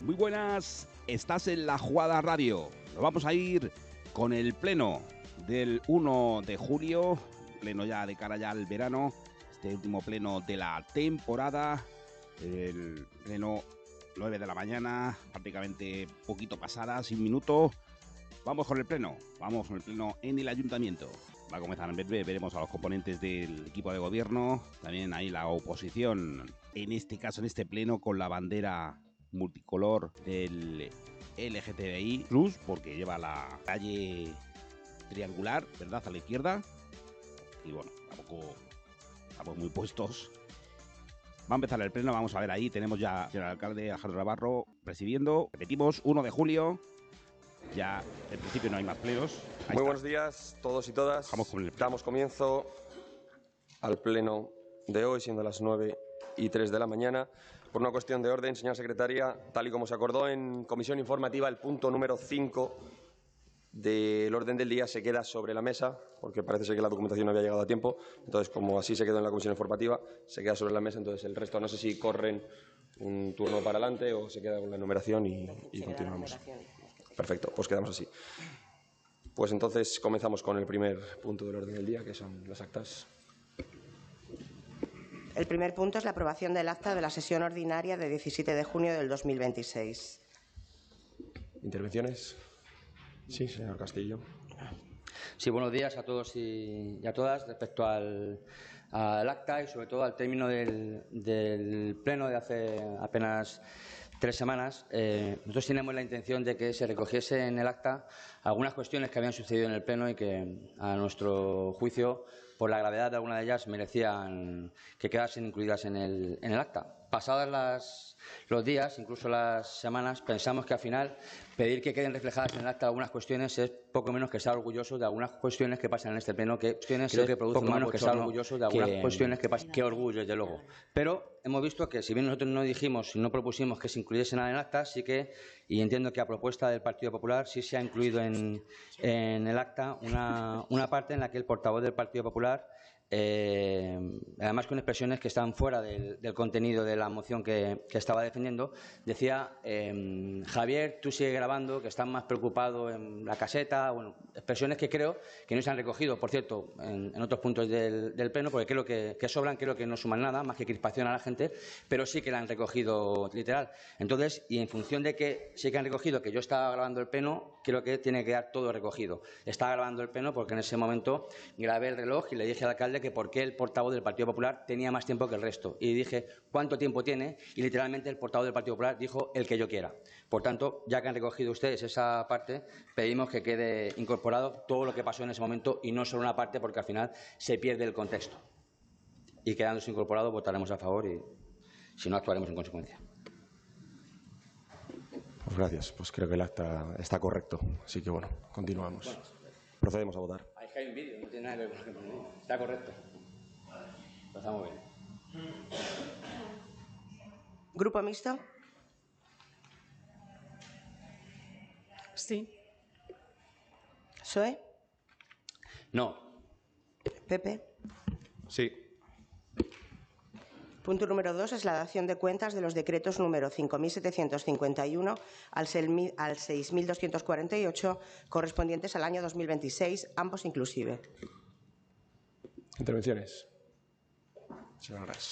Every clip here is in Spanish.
Muy buenas, estás en La Jugada Radio. Nos vamos a ir con el pleno del 1 de julio, pleno ya de cara ya al verano, este último pleno de la temporada, el pleno 9 de la mañana, prácticamente poquito pasada, sin minuto. Vamos con el pleno en el ayuntamiento. Va a comenzar en breve, veremos a los componentes del equipo de gobierno, también ahí la oposición, en este caso, en este pleno, con la bandera multicolor del LGTBI+, porque lleva la calle triangular, ¿verdad?, a la izquierda. Y bueno, tampoco estamos muy puestos. Va a empezar el pleno, vamos a ver ahí, tenemos ya al señor alcalde Alejandro Navarro presidiendo. Repetimos, 1 de julio, ya en principio no hay más plenos. Muy buenos días todos y todas. Damos comienzo al pleno de hoy, siendo las 9:03 de la mañana. Por una cuestión de orden, señora secretaria, tal y como se acordó en comisión informativa, el punto número 5 del orden del día se queda sobre la mesa, porque parece ser que la documentación no había llegado a tiempo. Entonces, como así se quedó en la comisión informativa, se queda sobre la mesa. Entonces, el resto no sé si corren un turno para adelante o se queda con la numeración y continuamos. Perfecto, pues quedamos así. Pues entonces comenzamos con el primer punto del orden del día, que son las actas. El primer punto es la aprobación del acta de la sesión ordinaria de 17 de junio del 2026. ¿Intervenciones? Sí, señor Castillo. Sí, buenos días a todos y a todas. Respecto al acta y sobre todo al término del pleno de hace apenas 3 semanas, nosotros teníamos la intención de que se recogiese en el acta algunas cuestiones que habían sucedido en el pleno y que, a nuestro juicio, por la gravedad de alguna de ellas, merecían que quedasen incluidas en el acta. Pasadas los días, incluso las semanas, pensamos que al final pedir que queden reflejadas en el acta algunas cuestiones es poco menos que estar orgulloso de algunas cuestiones que pasan en este pleno, que creo que producen poco menos que estar orgulloso de algunas cuestiones que pasan. Qué orgullo, desde luego. Pero hemos visto que, si bien nosotros no dijimos y no propusimos que se incluyese nada en el acta, sí que, y entiendo que a propuesta del Partido Popular, sí se ha incluido en el acta una parte en la que el portavoz del Partido Popular, además con expresiones que están fuera del contenido de la moción que estaba defendiendo, decía: Javier, tú sigue grabando, que estás más preocupado en la caseta. Bueno, expresiones que creo que no se han recogido, por cierto, en otros puntos del pleno, porque creo que sobran, creo que no suman nada, más que crispación a la gente, pero sí que la han recogido literal. Entonces, y en función de que sí que han recogido que yo estaba grabando el pleno, creo que tiene que quedar todo recogido. Estaba grabando el pleno porque en ese momento grabé el reloj y le dije al alcalde que por qué el portavoz del Partido Popular tenía más tiempo que el resto. Y dije cuánto tiempo tiene, y literalmente el portavoz del Partido Popular dijo el que yo quiera. Por tanto, ya que han recogido ustedes esa parte, pedimos que quede incorporado todo lo que pasó en ese momento y no solo una parte, porque al final se pierde el contexto. Y quedándose incorporado, votaremos a favor y, si no, actuaremos en consecuencia. Pues gracias. Pues creo que el acta está correcto. Así que, bueno, continuamos. Procedemos a votar. Hay un vídeo, no tiene nada que ver con lo que pone ahí. Está correcto. Pasamos bien. ¿Grupo mixto? Sí. ¿PSOE? No. ¿PP? Sí. Punto número 2 es la dación de cuentas de los decretos número 5.751 al 6.248 correspondientes al año 2026, ambos inclusive. ¿Intervenciones? Señor Gras.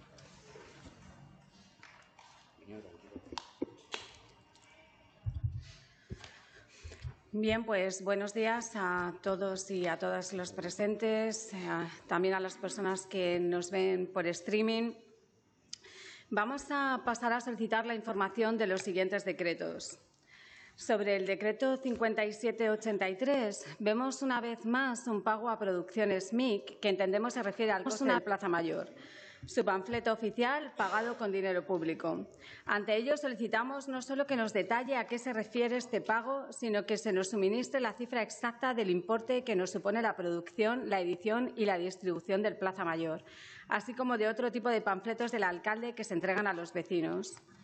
Bien, pues buenos días a todos y a todas los presentes, también a las personas que nos ven por streaming. Vamos a pasar a solicitar la información de los siguientes decretos. Sobre el decreto 5783, vemos una vez más un pago a Producciones MIC, que entendemos se refiere al coste de Plaza Mayor. Su panfleto oficial pagado con dinero público. Ante ello, solicitamos no solo que nos detalle a qué se refiere este pago, sino que se nos suministre la cifra exacta del importe que nos supone la producción, la edición y la distribución del Plaza Mayor, así como de otro tipo de panfletos del alcalde que se entregan a los vecinos.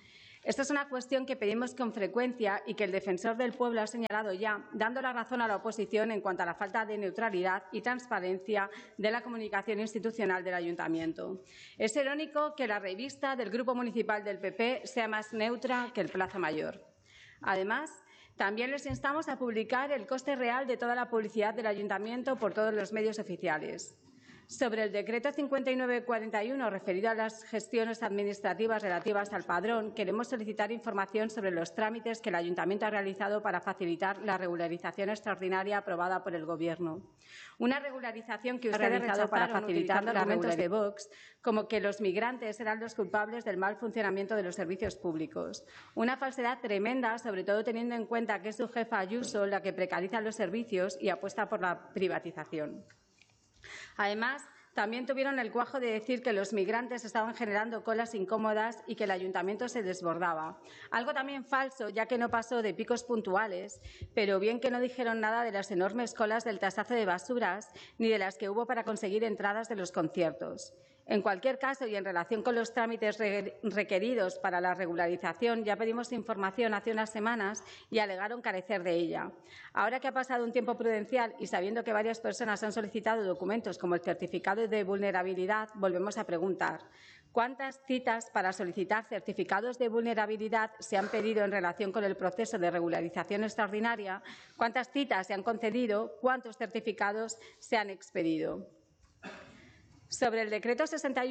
Esta es una cuestión que pedimos con frecuencia y que el Defensor del Pueblo ha señalado ya, dando la razón a la oposición en cuanto a la falta de neutralidad y transparencia de la comunicación institucional del Ayuntamiento. Es irónico que la revista del Grupo Municipal del PP sea más neutra que el Plaza Mayor. Además, también les instamos a publicar el coste real de toda la publicidad del Ayuntamiento por todos los medios oficiales. Sobre el decreto 5941 referido a las gestiones administrativas relativas al padrón, queremos solicitar información sobre los trámites que el Ayuntamiento ha realizado para facilitar la regularización extraordinaria aprobada por el Gobierno. Una regularización que ustedes rechazaron para facilitar los argumentos de Vox, como que los migrantes eran los culpables del mal funcionamiento de los servicios públicos. Una falsedad tremenda, sobre todo teniendo en cuenta que es su jefa Ayuso la que precariza los servicios y apuesta por la privatización. Además, también tuvieron el cuajo de decir que los migrantes estaban generando colas incómodas y que el Ayuntamiento se desbordaba. Algo también falso, ya que no pasó de picos puntuales, pero bien que no dijeron nada de las enormes colas del tasazo de basuras ni de las que hubo para conseguir entradas de los conciertos. En cualquier caso, y en relación con los trámites requeridos para la regularización, ya pedimos información hace unas semanas y alegaron carecer de ella. Ahora que ha pasado un tiempo prudencial y sabiendo que varias personas han solicitado documentos como el certificado de vulnerabilidad, volvemos a preguntar ¿cuántas citas para solicitar certificados de vulnerabilidad se han pedido en relación con el proceso de regularización extraordinaria? ¿Cuántas citas se han concedido? ¿Cuántos certificados se han expedido? Sobre el decreto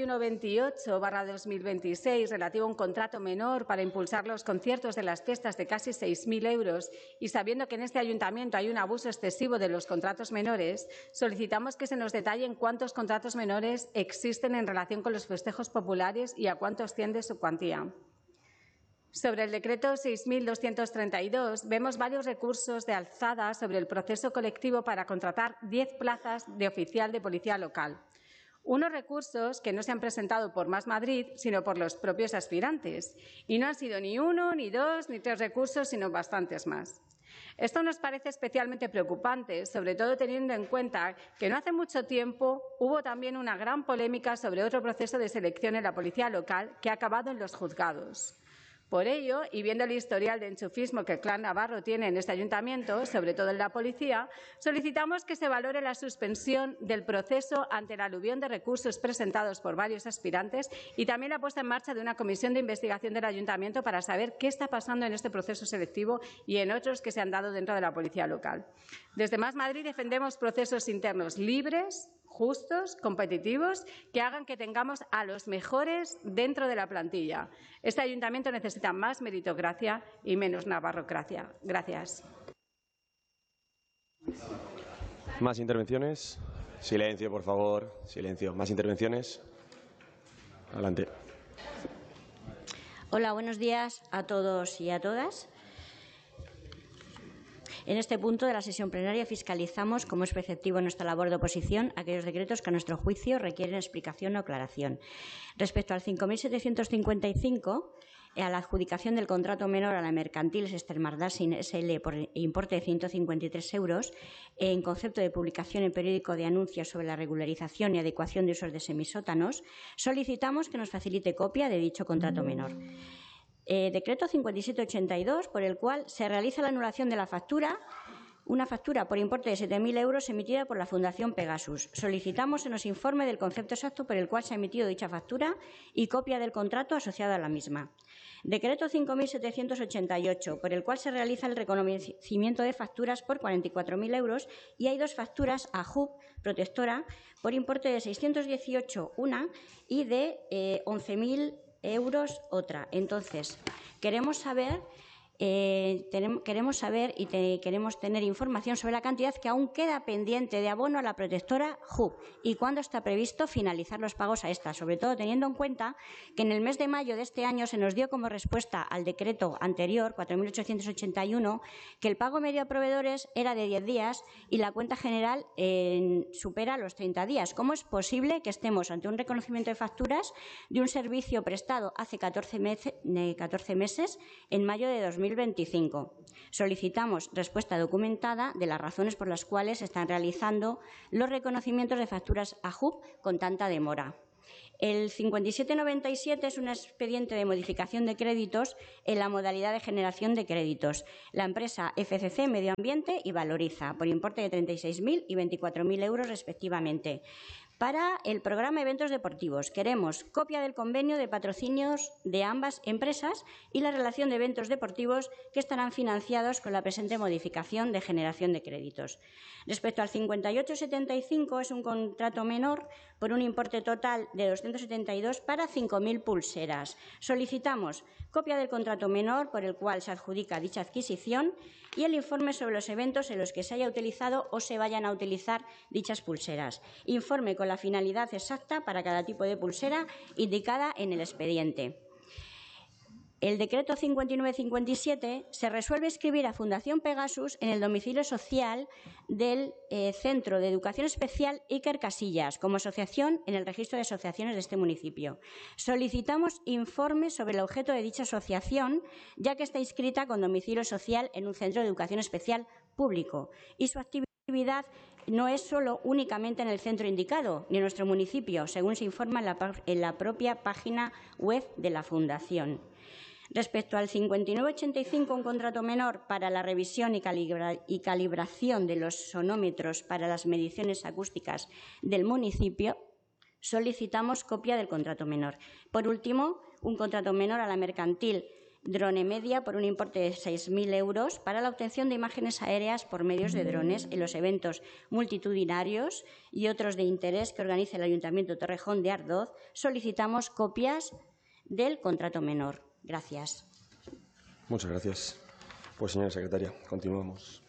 6128/2026, relativo a un contrato menor para impulsar los conciertos de las fiestas de casi 6.000 euros y sabiendo que en este ayuntamiento hay un abuso excesivo de los contratos menores, solicitamos que se nos detallen cuántos contratos menores existen en relación con los festejos populares y a cuánto asciende su cuantía. Sobre el decreto 6.232 vemos varios recursos de alzada sobre el proceso colectivo para contratar 10 plazas de oficial de policía local. Unos recursos que no se han presentado por Más Madrid, sino por los propios aspirantes. Y no han sido ni uno, ni dos, ni tres recursos, sino bastantes más. Esto nos parece especialmente preocupante, sobre todo teniendo en cuenta que no hace mucho tiempo hubo también una gran polémica sobre otro proceso de selección en la policía local que ha acabado en los juzgados. Por ello, y viendo el historial de enchufismo que el clan Navarro tiene en este ayuntamiento, sobre todo en la policía, solicitamos que se valore la suspensión del proceso ante el aluvión de recursos presentados por varios aspirantes y también la puesta en marcha de una comisión de investigación del ayuntamiento para saber qué está pasando en este proceso selectivo y en otros que se han dado dentro de la policía local. Desde Más Madrid defendemos procesos internos libres, justos, competitivos, que hagan que tengamos a los mejores dentro de la plantilla. Este ayuntamiento necesita más meritocracia y menos navarrocracia. Gracias. ¿Más intervenciones? Silencio, por favor. Silencio. ¿Más intervenciones? Adelante. Hola, buenos días a todos y a todas. En este punto de la sesión plenaria fiscalizamos, como es preceptivo en nuestra labor de oposición, aquellos decretos que a nuestro juicio requieren explicación o aclaración. Respecto al 5.755, a la adjudicación del contrato menor a la mercantil Estermardasin S.L. por importe de 153 euros, en concepto de publicación en periódico de anuncios sobre la regularización y adecuación de usos de semisótanos, solicitamos que nos facilite copia de dicho contrato menor. Decreto 5782, por el cual se realiza la anulación de la factura, una factura por importe de 7.000 euros emitida por la Fundación Pegasus. Solicitamos se nos informe del concepto exacto por el cual se ha emitido dicha factura y copia del contrato asociado a la misma. Decreto 5.788, por el cual se realiza el reconocimiento de facturas por 44.000 euros y hay dos facturas a HUB Protectora por importe de 618 una y de 11.000 euros otra. Entonces, queremos saber y queremos tener información sobre la cantidad que aún queda pendiente de abono a la protectora HUB y cuándo está previsto finalizar los pagos a esta, sobre todo teniendo en cuenta que en el mes de mayo de este año se nos dio como respuesta al decreto anterior, 4.881, que el pago medio a proveedores era de 10 días y la cuenta general supera los 30 días. ¿Cómo es posible que estemos ante un reconocimiento de facturas de un servicio prestado hace 14 meses en mayo de 2025? Solicitamos respuesta documentada de las razones por las cuales se están realizando los reconocimientos de facturas a HUB con tanta demora. El 5797 es un expediente de modificación de créditos en la modalidad de generación de créditos. La empresa FCC Medio Ambiente y Valoriza, por importe de 36.000 y 24.000 euros respectivamente. Para el programa Eventos Deportivos, queremos copia del convenio de patrocinios de ambas empresas y la relación de eventos deportivos que estarán financiados con la presente modificación de generación de créditos. Respecto al 5875, es un contrato menor por un importe total de 272 para 5.000 pulseras. Solicitamos copia del contrato menor por el cual se adjudica dicha adquisición y el informe sobre los eventos en los que se haya utilizado o se vayan a utilizar dichas pulseras. Informe con la finalidad exacta para cada tipo de pulsera indicada en el expediente. El decreto 5957 se resuelve inscribir a Fundación Pegasus en el domicilio social del Centro de Educación Especial Iker Casillas como asociación en el registro de asociaciones de este municipio. Solicitamos informe sobre el objeto de dicha asociación, ya que está inscrita con domicilio social en un centro de educación especial público y su actividad no es solo únicamente en el centro indicado, ni en nuestro municipio, según se informa en la propia página web de la Fundación. Respecto al 5985, un contrato menor para la revisión y calibración de los sonómetros para las mediciones acústicas del municipio, solicitamos copia del contrato menor. Por último, un contrato menor a la mercantil Drone Media por un importe de 6.000 euros para la obtención de imágenes aéreas por medios de drones en los eventos multitudinarios y otros de interés que organice el Ayuntamiento de Torrejón de Ardoz. Solicitamos copias del contrato menor. Gracias. Muchas gracias. Pues, señora secretaria, continuamos.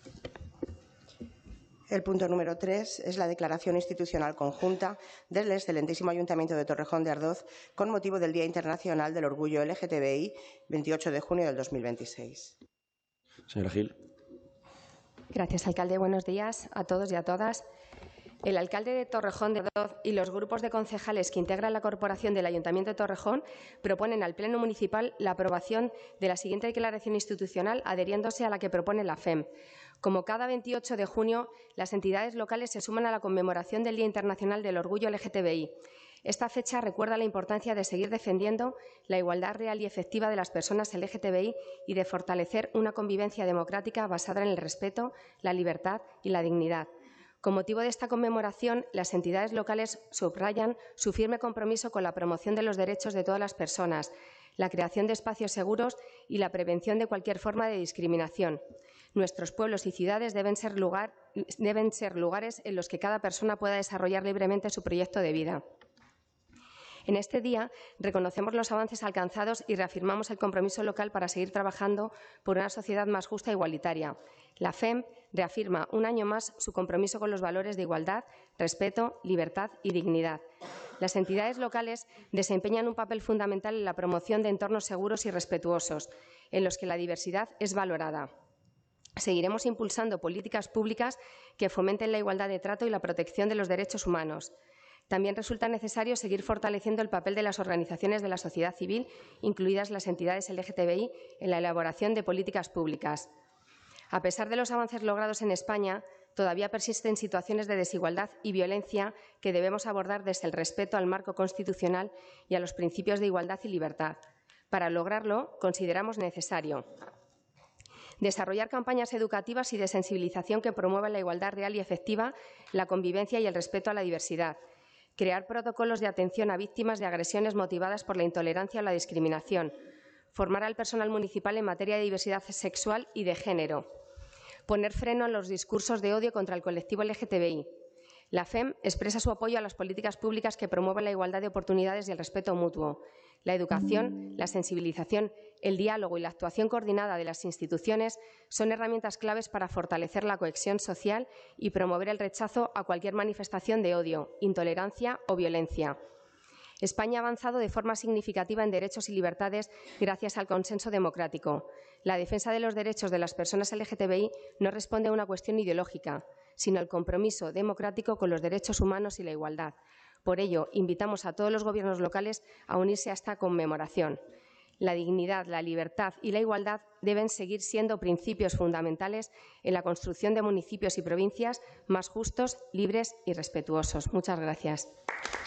El punto número 3 es la declaración institucional conjunta del excelentísimo Ayuntamiento de Torrejón de Ardoz con motivo del Día Internacional del Orgullo LGTBI, 28 de junio del 2026. Señora Gil. Gracias, alcalde. Buenos días a todos y a todas. El alcalde de Torrejón de Ardoz y los grupos de concejales que integran la corporación del Ayuntamiento de Torrejón proponen al Pleno Municipal la aprobación de la siguiente declaración institucional adheriéndose a la que propone la FEM. Como cada 28 de junio, las entidades locales se suman a la conmemoración del Día Internacional del Orgullo LGTBI. Esta fecha recuerda la importancia de seguir defendiendo la igualdad real y efectiva de las personas LGTBI y de fortalecer una convivencia democrática basada en el respeto, la libertad y la dignidad. Con motivo de esta conmemoración, las entidades locales subrayan su firme compromiso con la promoción de los derechos de todas las personas, la creación de espacios seguros y la prevención de cualquier forma de discriminación. Nuestros pueblos y ciudades deben ser lugares en los que cada persona pueda desarrollar libremente su proyecto de vida. En este día reconocemos los avances alcanzados y reafirmamos el compromiso local para seguir trabajando por una sociedad más justa e igualitaria. La FEM reafirma un año más su compromiso con los valores de igualdad, respeto, libertad y dignidad. Las entidades locales desempeñan un papel fundamental en la promoción de entornos seguros y respetuosos, en los que la diversidad es valorada. Seguiremos impulsando políticas públicas que fomenten la igualdad de trato y la protección de los derechos humanos. También resulta necesario seguir fortaleciendo el papel de las organizaciones de la sociedad civil, incluidas las entidades LGTBI, en la elaboración de políticas públicas. A pesar de los avances logrados en España, todavía persisten situaciones de desigualdad y violencia que debemos abordar desde el respeto al marco constitucional y a los principios de igualdad y libertad. Para lograrlo, consideramos necesario desarrollar campañas educativas y de sensibilización que promuevan la igualdad real y efectiva, la convivencia y el respeto a la diversidad. Crear protocolos de atención a víctimas de agresiones motivadas por la intolerancia o la discriminación. Formar al personal municipal en materia de diversidad sexual y de género. Poner freno a los discursos de odio contra el colectivo LGTBI. La FEM expresa su apoyo a las políticas públicas que promuevan la igualdad de oportunidades y el respeto mutuo. La educación, la sensibilización, el diálogo y la actuación coordinada de las instituciones son herramientas claves para fortalecer la cohesión social y promover el rechazo a cualquier manifestación de odio, intolerancia o violencia. España ha avanzado de forma significativa en derechos y libertades gracias al consenso democrático. La defensa de los derechos de las personas LGTBI no responde a una cuestión ideológica, sino al compromiso democrático con los derechos humanos y la igualdad. Por ello, invitamos a todos los gobiernos locales a unirse a esta conmemoración. La dignidad, la libertad y la igualdad deben seguir siendo principios fundamentales en la construcción de municipios y provincias más justos, libres y respetuosos. Muchas gracias.